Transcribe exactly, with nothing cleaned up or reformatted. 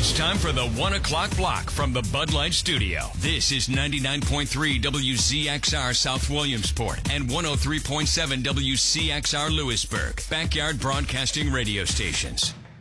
It's time for the one o'clock block from the Bud Light Studio. This is ninety-nine point three W Z X R South Williamsport and one oh three point seven W C X R Lewisburg, Backyard Broadcasting Radio Stations.